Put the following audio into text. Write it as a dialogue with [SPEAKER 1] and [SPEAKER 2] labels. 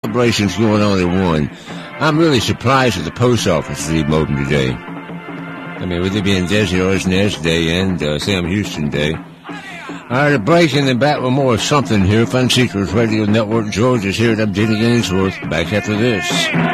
[SPEAKER 1] celebrations going on at 1. I'm really surprised that the post office is even open today. I mean, with it being Desi Arnaz Day and Sam Houston Day. All right, a break and then back with more of something here. Fun Seekers Radio Network. George is here at Updating Ainsworth. Back after this.